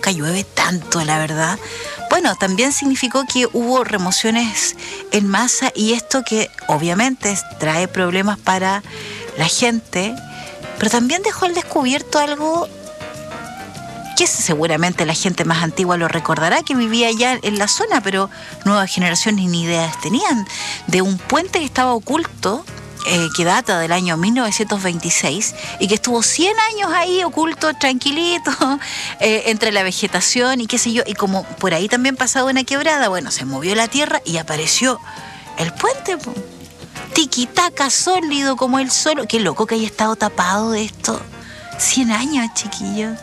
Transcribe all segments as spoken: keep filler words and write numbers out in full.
nunca llueve tanto, la verdad. Bueno, también significó que hubo remociones en masa y esto que obviamente trae problemas para la gente, pero también dejó al descubierto algo que seguramente la gente más antigua lo recordará, que vivía allá en la zona, pero nuevas generaciones ni ideas tenían, de un puente que estaba oculto, eh, que data del año mil novecientos veintiséis y que estuvo cien años ahí oculto, tranquilito, eh, entre la vegetación y qué sé yo, y como por ahí también pasaba una quebrada, bueno, se movió la tierra y apareció el puente, po. Tiquitaca, sólido como el solo. Qué loco que haya estado tapado de esto. cien años, chiquillos.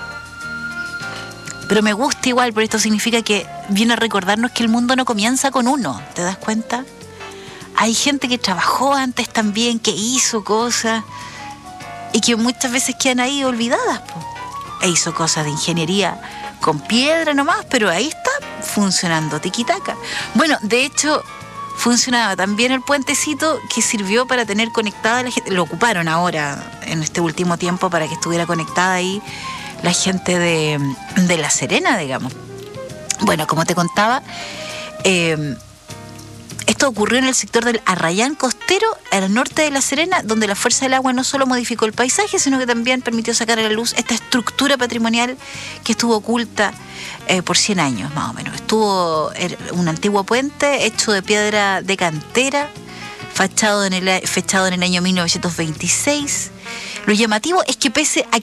Pero me gusta igual, porque esto significa que viene a recordarnos que el mundo no comienza con uno, ¿te das cuenta? Hay gente que trabajó antes también, que hizo cosas y que muchas veces quedan ahí olvidadas, po. E hizo cosas de ingeniería con piedra nomás, pero ahí está funcionando tiquitaca. Bueno, de hecho, funcionaba también el puentecito que sirvió para tener conectada a la gente. Lo ocuparon ahora, en este último tiempo, para que estuviera conectada ahí la gente de, de La Serena, digamos. Bueno, como te contaba, eh, esto ocurrió en el sector del Arrayán Costero, al norte de La Serena, donde la fuerza del agua no solo modificó el paisaje, sino que también permitió sacar a la luz esta estructura patrimonial que estuvo oculta eh, por cien años, más o menos. Estuvo un antiguo puente hecho de piedra de cantera, fechado en el, fechado en el año mil novecientos veintiséis. Lo llamativo es que pese a